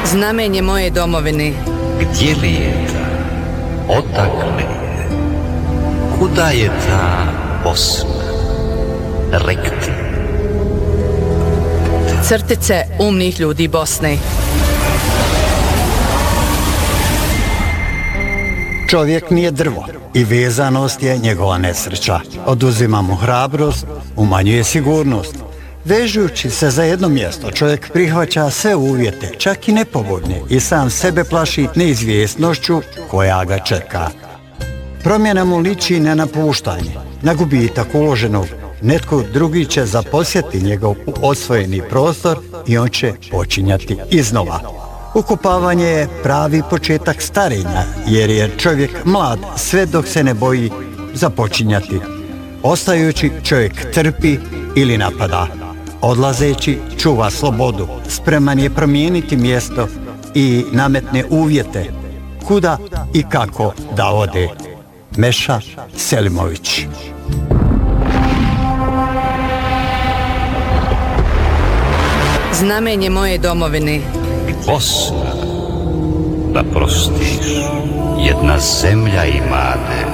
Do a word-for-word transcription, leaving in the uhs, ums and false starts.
Znamenje moje domovine. Gdje li je ta? Odakle je? Kuda je ta Bosna? Rekti. Crtice umnih ljudi Bosne. Čovjek nije drvo i vezanost je njegova nesreća. Oduzima mu hrabrost, umanjuje sigurnost. Vežujući se za jedno mjesto, čovjek prihvaća sve uvjete, čak i nepovoljne, i sam sebe plaši neizvjesnošću koja ga čeka. Promjena mu liči na napuštanje, na gubitak uloženog. Netko drugi će zaposjeti njegov osvojeni prostor i on će počinjati iznova. Ukopavanje je pravi početak starenja, jer je čovjek mlad sve dok se ne boji započinjati. Ostajući čovjek trpi ili napada. Odlazeći čuva slobodu, spreman je promijeniti mjesto i nametne uvjete kuda i kako da ode. Meša Selimović. Znamenje moje domovine. Bosna, da prostiš, jedna zemlja imate.